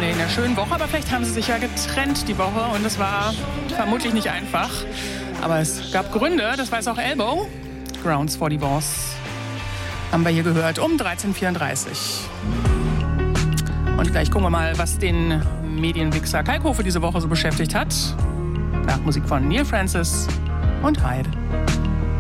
in der schönen Woche, aber vielleicht haben sie sich ja getrennt die Woche und es war vermutlich nicht einfach. Aber es gab Gründe, das weiß auch Elbow. Grounds for Divorce haben wir hier gehört um 13:34. Und gleich gucken wir mal, was den Medienwichser Kalkofe diese Woche so beschäftigt hat. Nach Musik von Neil Francis und Hyde.